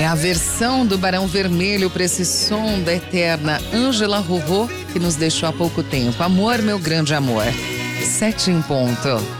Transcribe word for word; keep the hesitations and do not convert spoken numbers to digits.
a versão do Barão Vermelho para esse som da eterna Ângela Rorô, que nos deixou há pouco tempo. Amor, meu grande amor. Sete em ponto.